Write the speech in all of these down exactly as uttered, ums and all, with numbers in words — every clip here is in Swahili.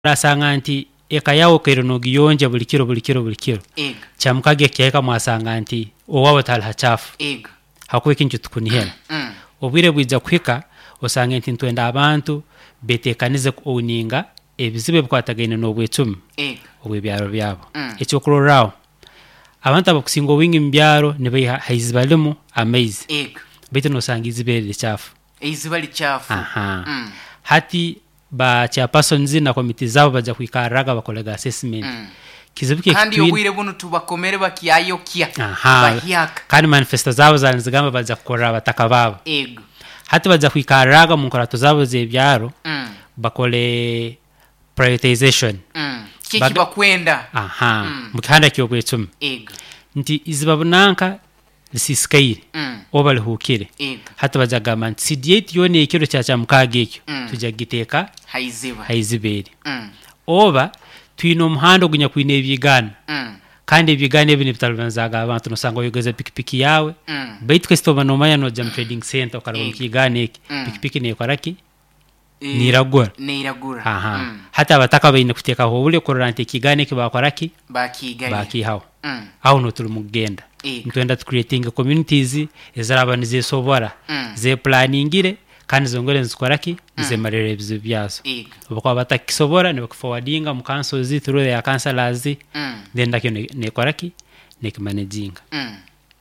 rasanga nti eka yawo kero no giyonja buli kiro buli kiro buli kiro ega chamukage kyeka mwasanga nti owawo tal hachafu ega hakuwe kintu tukunihera mm. obwire bwiza kwika osanga nti ntwenda abantu betekanize ku oninga ebizibe bkwatagaine no bwecumi ega obwe byaro byabo mm. ekyo kurorao abantu abakusinga wingi mbyaro ne bayi haizibalimu amazing ega bete no sanga izibere lichafu izibali chafu aha mm. hati ba chairperson zina komite zabo baja kwikaraga bakolega assessment mm. kizibuke kandi obwire buno tubakomere bakiyayo kya bahiyaka kandi manifesto zabo zanzigamba baja kukora abataka babo ego hati baja kwikaraga mu nkorato zabo zebyaro mm. bakole prioritization mm. kiki bakwenda aha mm. mukanda kyobwecumi ego nti izibabunanka lisisikaire mm. obali hukire ego hati baja gama C D eight yone ekiro kyacha mukage ekyo mm. tujagiteka haiziba haizibere mm. oba twino muhando gunya kwine ebyigana mm. kandi ebyigana ebine bitalbanzaga abantu no sanga yogeza pikipiki yawe mm. bait kwestoba no maya no jam trading center okara mukigana eki mm. pikipiki ne koraki e, niragura niragura aha mm. hata abataka baine kuteka ho bule korante kigane ki bakoraki bakigaye baki hawo mm. aho no tulumugenda e. ntwenda to creating communities ezarabanize sobora mm. ze planningire kandi zongere nzikoraki mm. ze marere bizu byazo obako batakisobora ne bakforwardinga mu council zi through ya councilors mm. then ndakyo ne, ne koraki ne managing mm.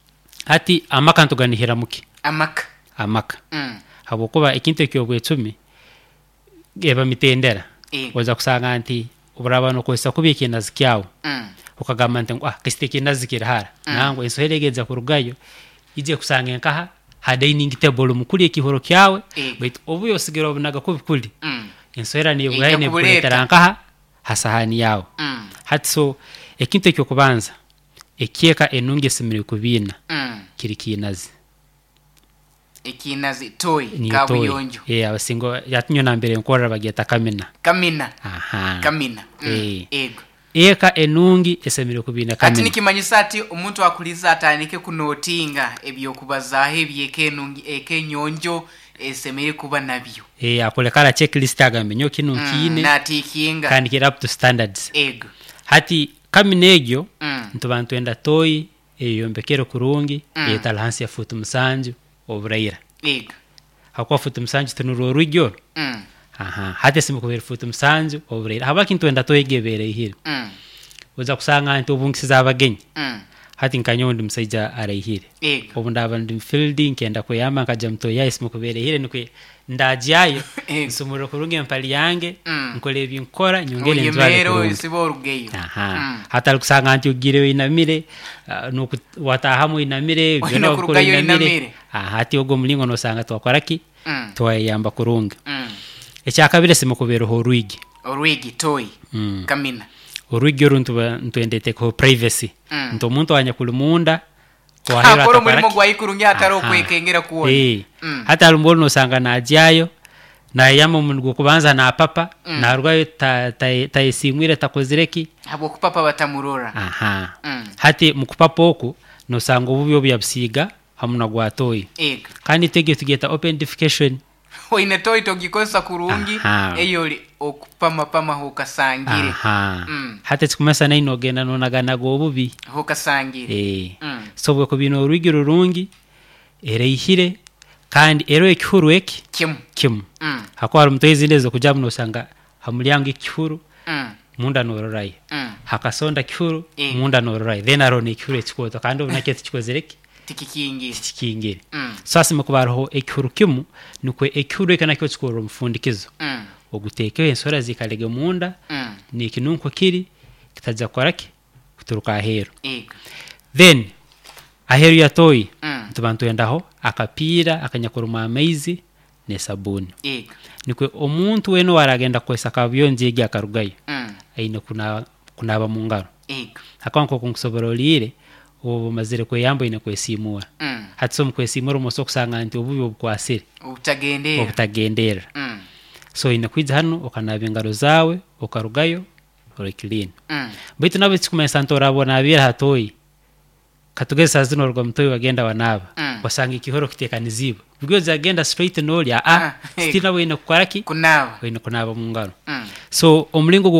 ati amaka ntuganihira muki amaka amaka mm. habokuba ikintu kyobwecumi eba mitendera e. waza kusanga nti uburabano kwesa kubika nazikyawo mm. ukagamba nti ah kisteke nazikira hara mm. nango ensoheregeza kurugayo ije kusanga nkaha ha dining table mukuri ekihoro kyawe e. but obuyo sigero bunaga kubikuli mm. ensohera ni bwaine kuletera nkaha hasahani yawo mm. hatso ekintu kyo kubanza ekieka enunge simire kubina mm. kirikinazi ekinazi toy kabuyonjo eh abasingo yatinyo nambere nkora bageta kamina kamina aha kamina mm. eh ego eka enungi esemire kubina kamina ati nikimanyisa ati omuntu akuliza atanike kunotinga ebyo kubazaho ebyeke enungi eke nyonjo esemire kuba nabyo eh akolekala checklist agambe nyo kinu kine mm, natikinga kandi get up to standards ego hati kamina egyo mm. ntubantu enda toy eyombekero kurungi mm. etalansi ya futu musanju oburaira ego hakwa futu musanju tunuro rujyo mm. aha hate simu kubera futu musanju oburaira habaki ntwenda toyegebere ihire mm. uza kusanga nti obungisiza abagenyi mm. hati nkanyondi musaija arayihire ego obundaba ndi fielding kenda kuyama kaja mto ya isimu kubera ihire nikwe ndajayo nsumuro kurunge mpali yange mm. nkole binkora nyongere nzwale kurunge sibo rugeyo aha mm. hata kusanga nti ugire inamire uh, no watahamu inamire bino kurugayo inamire aha hati ogo mulingo no sanga twakoraki mm. twayamba kurunga mm. ekyakabire simu kubera ho ruigi ruigi toy mm. kamina uruigi runtu ntwendete ko privacy mm. nto muntu wanya kulumunda kwa hera akoro mulimo gwayikurungi ataro kwekengera kuona eh mm. hata alumbolo no sanga najyayo na yamo mungu kubanza na papa mm. na rwayo ta ta isimwire takozireki abo kupapa batamurora aha mm. hati mukupapa oku no sanga ububyo byabsiga hamuna gwatoyi ego kandi tege tugeta open defecation oine toy togikosa kurungi eyoli okupama pama hokasangire aha mm. hati tsikumesa na inogena no nagana go bubi hokasangire eh mm. sobwe ko bino urugiro rungi ereyihire kandi ero ekihuru eki kim kim mm. hakwara mutezi ndezo kuja muno sanga hamulyango ekihuru mm. munda nororai mm. hakasonda kihuru e. munda nororai then arone ekihuru ekikoto kandi obunake tikikozereki tikikingire tikikingire mm. sasa mukubaraho ekihuru kimu nikwe ekihuru ekana kyo tikoro mufundikizo mm. oguteke ensora zikalege munda mm. ni kinunko kiri kitaja koraki kuturuka ahero ego then ahero yatoyi mm. tubantu endaho akapira akanyakuruma amaizi ne sabuni ego nikwe omuntu weno waragenda kwesa kabyonje igi akarugayo mm. aine kuna kunaba mungaro ego akanko kunkusoborolire obo mazire kwe yambo ine kwesimura mm. hatso kwesimura umuso kusanga nti obuyo bwasire ubutagendera ubutagendera mm. so ine kwiza hano okanaba ingaro zawe okarugayo ore clean mm. bitu nabo tsikumesa ntora bona abira hatoyi katugeza zino rwa mtoyi wagenda wanaba Mm. wasanga ikihoro kitekaniziba ubwo zagenda straight noli a Ah, stina wena kukaraki kunaba wena kunaba mu ngaro Mm. so omulingo